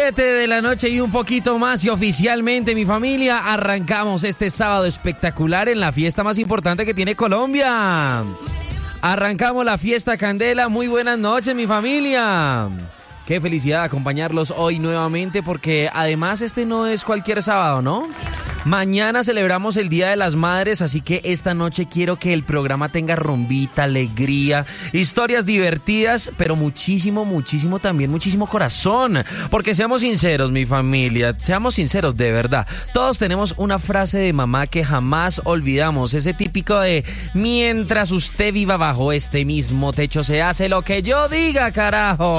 7 de la noche y un poquito más y oficialmente, mi familia, arrancamos este sábado espectacular en la fiesta más importante que tiene Colombia. Arrancamos la fiesta Candela. Muy buenas noches, mi familia. Qué felicidad acompañarlos hoy nuevamente porque además este no es cualquier sábado, ¿no? Mañana celebramos el Día de las Madres, así que esta noche quiero que el programa tenga rumbita, alegría, historias divertidas, pero muchísimo también, muchísimo corazón. Porque seamos sinceros, mi familia, seamos sinceros de verdad. Todos tenemos una frase de mamá que jamás olvidamos, ese típico de mientras usted viva bajo este mismo techo se hace lo que yo diga, carajo.